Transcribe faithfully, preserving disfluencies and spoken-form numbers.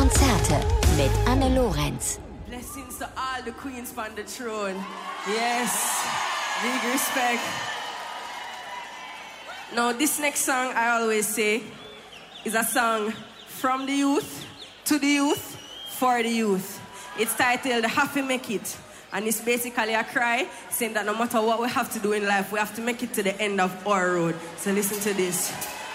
Konzerte mit Anne Lorenz. Blessings to all the queens on the throne. Yes, big respect. Now, this next song, I always say, is a song from the youth, to the youth, for the youth. It's titled Happy Make It. And it's basically a cry saying that no matter what we have to do in life, we have to make it to the end of our road. So listen to this.